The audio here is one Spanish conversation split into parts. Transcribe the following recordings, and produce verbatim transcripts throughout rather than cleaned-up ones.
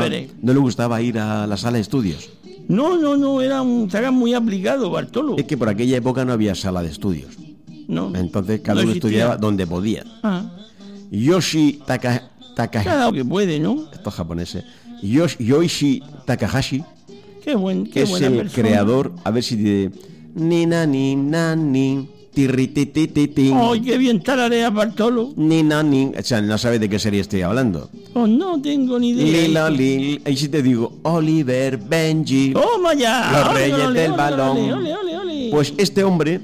veré. no le gustaba ir a la sala de estudios. No, no, no, era un zaga muy aplicado, Bartolo. Es que por aquella época no había sala de estudios. No. Entonces cada no uno existía. estudiaba donde podía. Ah, Yoshi Taka, Takahashi. cada que puede, ¿no? Estos japoneses. Yoshi, Yoichi Takahashi Qué buen, qué es buena el persona. creador, a ver si de ni na ni na ni tirrititititín. Ay, qué bien tararea, Bartolo. Ni na ni, o sea, no sabes de qué serie estoy hablando. Oh, no tengo ni idea. Lila Lil, ahí sí te digo, Oliver Benji. ¡Toma ya! Los Ole, reyes ole, del ole, balón. ole, ole, ole, ole. Pues este hombre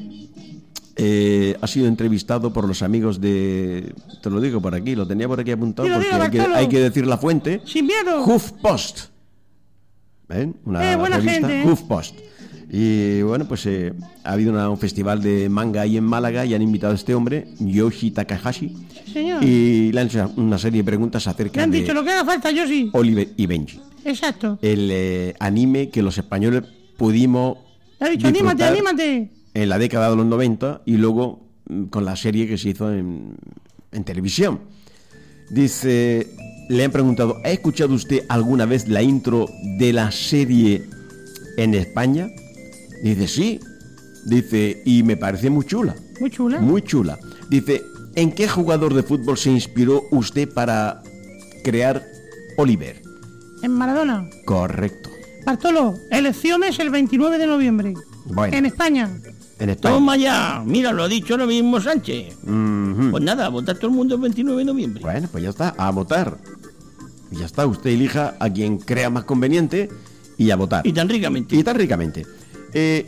eh, ha sido entrevistado por los amigos de, te lo digo por aquí, lo tenía por aquí apuntado Dilo, porque dilo, hay que, Bartolo. hay que decir la fuente. Sin miedo. HuffPost. ¿Ven? Una Eh, buena revista, gente, ¿eh? HuffPost. Y bueno, pues eh, ha habido una- un festival de manga ahí en Málaga y han invitado a este hombre, Yoshi Takahashi, Sí, señor. y le han hecho una serie de preguntas Le acerca han de dicho lo que haga falta, yo sí. Oliver y Benji, Exacto. el eh, anime que los españoles pudimos Le ha dicho, anímate, disfrutar anímate. en la década de los noventa y luego mm, con la serie que se hizo en, en televisión. Dice, le han preguntado, ¿ha escuchado usted alguna vez la intro de la serie en España? Dice, sí. Dice, y me parece muy chula. Muy chula. Muy chula. Dice, ¿en qué jugador de fútbol se inspiró usted para crear Oliver? En Maradona. Correcto. Bartolo, elecciones el veintinueve de noviembre. Bueno. En España. En España. Toma ya. Mira, lo ha dicho lo mismo Sánchez. Ujú. Pues nada, a votar todo el mundo el veintinueve de noviembre. Bueno, pues ya está, a votar. Y ya está, usted elija a quien crea más conveniente y a votar. Y tan ricamente. Y tan ricamente. Eh,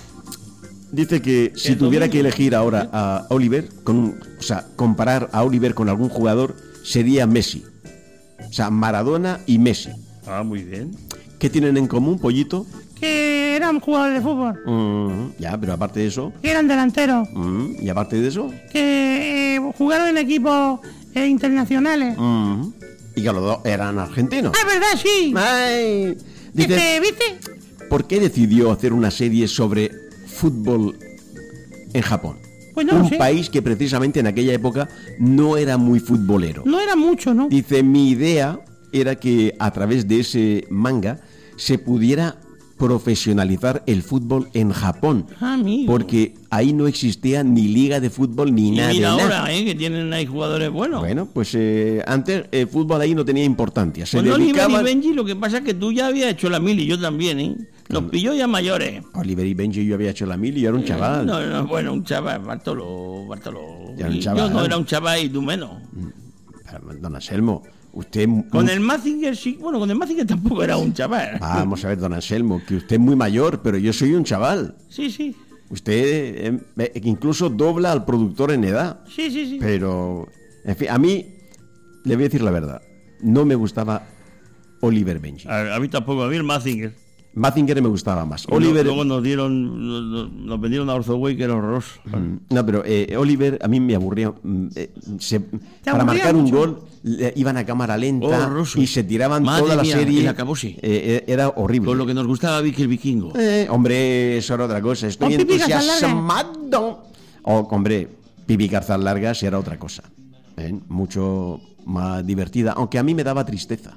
dice que si El tuviera domingo. que elegir ahora a Oliver, con, un- o sea, comparar a Oliver con algún jugador, sería Messi. O sea, Maradona y Messi. Ah, muy bien. ¿Qué tienen en común, Pollito? Que eran jugadores de fútbol. Mm, ya, pero aparte de eso, Que eran delanteros. mm, y aparte de eso, Que eh, jugaron en equipos eh, internacionales. mm, y que los dos eran argentinos. Ah, es verdad, sí. Ay, dice, Este, ¿viste? ¿por qué decidió hacer una serie sobre fútbol en Japón? Pues no lo Un sé. país que precisamente en aquella época no era muy futbolero. No era mucho, ¿no? Dice, mi idea era que a través de ese manga se pudiera profesionalizar el fútbol en Japón. Ah, amigo. Porque ahí no existía ni liga de fútbol ni Y nada. de mira nada. ahora, ¿eh? Que tienen ahí jugadores buenos. Bueno, pues eh, antes el fútbol ahí no tenía importancia. Se Pues no, Oliver y dedicaban... Benji, lo que pasa es que tú ya habías hecho la mil y yo también, ¿eh? Nos pilló ya mayores. Oliver y Benji, yo había hecho la mil y yo era un chaval. No, no, bueno, un chaval, Bartolo, Bartolo. Ya era un Y chaval. Yo no era un chaval y tú menos. Pero, don Anselmo, usted... Con el Mazinger sí, bueno, con el Mazinger tampoco era un chaval. Vamos a ver, don Anselmo, que usted es muy mayor, pero yo soy un chaval. Sí, sí, Usted eh, eh, incluso dobla al productor en edad. sí, sí, sí. Pero, en fin, a mí, le voy a decir la verdad, no me gustaba Oliver Benji. A, a mí tampoco, a mí el Mazinger. Mazinger me gustaba más. Y Oliver... Luego nos dieron, nos, nos vendieron a Orzoway, que era horroroso. Mm, No, pero eh, Oliver a mí me aburría. mm, eh, se- para aburría marcar un mucho? gol le- iban a cámara lenta Horroroso. y se tiraban Madre toda la mía, serie. y la acabó, sí. Eh, eh, era horrible. Con lo que nos gustaba Vicky el Vikingo. Eh, hombre, eso era otra cosa. Estoy Con Pipi entusiasmado. O, hombre, Pipi Carzas Largas era otra cosa. ¿eh? Mucho más divertida, aunque a mí me daba tristeza.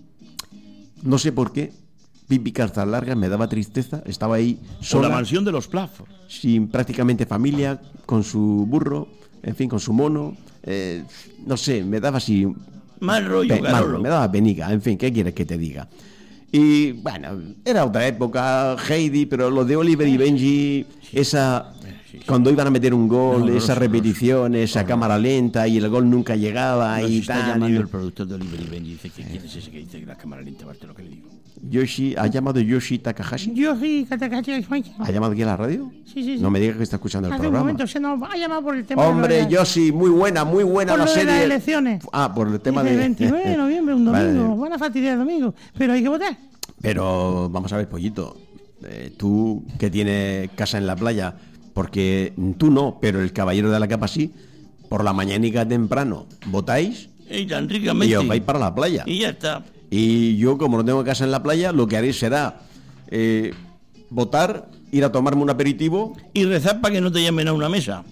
No sé por qué. Pipi Carzas Largas me daba tristeza. Estaba ahí Con la sola, mansión de los Plaf. sin prácticamente familia, con su burro, en fin, con su mono. eh, no sé, me daba así. Mal rollo, Pe- Carolo. mal, me daba peniga, en fin, ¿qué quieres que te diga? Y bueno, era otra época, Heidi, pero lo de Oliver y Benji, esa cuando iban a meter un gol, No, no, esas no, repeticiones, esa cámara lenta y el gol nunca llegaba Nos y está tal. llamando y- el productor de Oliver y Benji. Dice que quién es ese que dice que la cámara lenta, Bartolo, que le digo. Yoshi, ¿ha llamado Yoshi Takahashi? Yo sí, Katakachi. ¿Ha llamado aquí a la radio? Sí, sí, sí. No me digas que está escuchando el Hace un programa. momento se nos ha llamado por el tema de Hombre, lo de- Yoshi, muy buena, muy buena por la lo de serie. las elecciones. Ah, por el tema Dice, de... veintinueve de noviembre, un domingo. Vale. Buena fastidia de domingo. Pero hay que votar. Pero vamos a ver, Pollito, eh, tú que tienes casa en la playa, porque tú no, pero el caballero de la capa sí, por la mañanica temprano votáis Y tan ricamente. y os vais para la playa. Y ya está. Y yo, como no tengo casa en la playa, lo que haré será eh, votar, ir a tomarme un aperitivo Y rezar para que no te llamen a una mesa.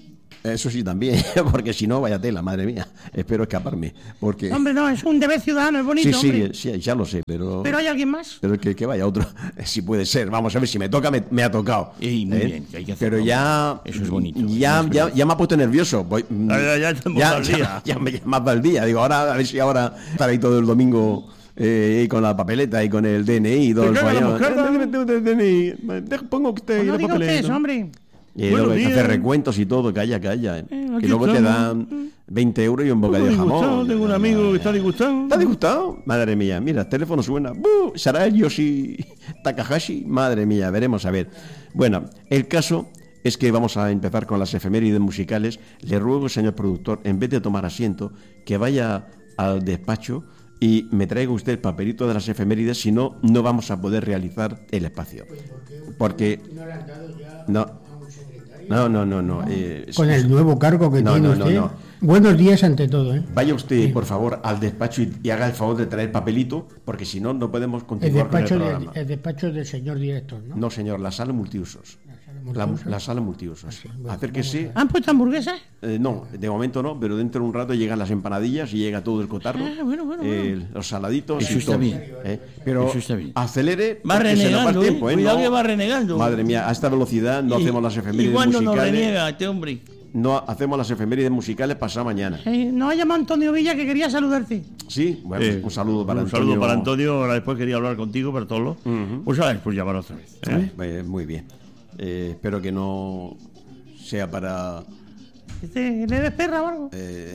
Eso sí también, porque si no, vaya tela, madre mía. Espero escaparme. Porque... Hombre, no, es un deber ciudadano, es bonito, Sí, sí, hombre. sí, ya lo sé, pero... ¿Pero hay alguien más? Pero que, que vaya otro, si puede ser. Vamos a ver, si me toca, me, me ha tocado. Y muy ¿eh? bien, que hay que hacerlo. Pero ya... Eso es bonito. Ya, Eso es ya, bonito. ya me ha puesto nervioso. Voy, Ya, ya, ya estamos ya, al ya- día. ya me más va el día. Digo, ahora, a ver si ahora estar ahí todo el domingo... Eh, y con la papeleta y con el D N I y todo el ¿Qué cara, follón. mujer? Eh, dame tú el D N I. Deja- Pongo usted Pues no la diga usted papeleta. eso, hombre. Y Buenos luego hay que hacer días. recuentos y todo, calla, calla. eh. Eh, que aquí luego te estamos. dan veinte euros y un bocadillo de Estoy jamón. disgustado, tengo un amigo que está disgustado. ¿Está disgustado? Madre mía, mira, el teléfono suena. ¡Buh! ¿Será el Yoshi Takahashi? Madre mía, veremos a ver. Bueno, el caso es que vamos a empezar con las efemérides musicales. Le ruego, señor productor, en vez de tomar asiento, que vaya al despacho y me traiga usted el papelito de las efemérides, si no, no vamos a poder realizar el espacio. Porque... No, no, no, no. no eh, Con el nuevo cargo que No, tiene no, no, usted. no. Buenos días ante todo, ¿eh? Vaya usted, por favor, al despacho y, y haga el favor de traer papelito, porque si no, no podemos El continuar con el despacho, programa. de- el despacho del señor director, ¿no? No, señor, la sala multiusos. La, multiusos. la sala multiusos. bueno, Acérquese. ¿Han puesto hamburguesas? Eh, no, de momento no, pero dentro de un rato llegan las empanadillas y llega todo el cotarro. Ah, bueno, bueno, eh, los saladitos. Eso y está todo, bien. ¿eh? Pero Eso está bien. acelere. Va porque se nos va el renegando, ¿eh? tiempo, ¿eh? Cuidado No. que va renegando. Madre mía, a esta velocidad no Y- hacemos las efemérides ¿Y cuándo nos musicales. reniega este hombre? No hacemos las efemérides musicales pasado mañana. Eh, nos ha llamado Antonio Villa que quería saludarte. Sí, bueno, Eh, un saludo para un Antonio. saludo para Antonio. Ahora después quería hablar contigo, Bertolo. Pues sabes, pues llamar otra vez. ¿eh? Eh, muy bien. Eh, espero que no sea para... Este, ¿le des perra o algo? eh,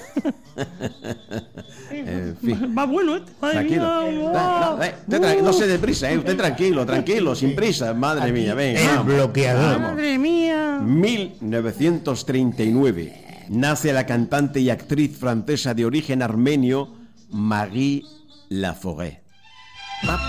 Eh, en fin. va, va bueno este. Madre Tranquilo. mía, No, guau. no, eh, usted tra- no se deprisa, eh, usted tranquilo, tranquilo, sin prisa. Madre mía, venga. El vamos. bloqueador. Madre mía. mil novecientos treinta y nueve nace la cantante y actriz francesa de origen armenio Marie Laforêt.